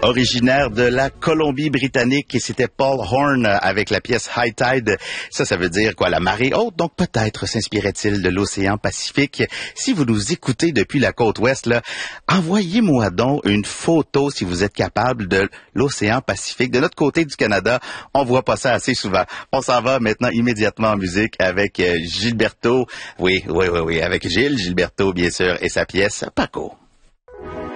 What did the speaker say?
originaire de la Colombie-Britannique, et c'était Paul Horn avec la pièce High Tide. Ça veut dire quoi? La marée haute. Donc peut-être s'inspirait-il de l'océan Pacifique. Si vous nous écoutez depuis la côte ouest, là, envoyez-moi donc une photo, si vous êtes capable, de l'océan Pacifique. De notre côté du Canada, on voit pas ça assez souvent. On s'en va maintenant immédiatement en musique avec Gilberto. Oui, avec Gilberto, bien sûr, et sa pièce Paco.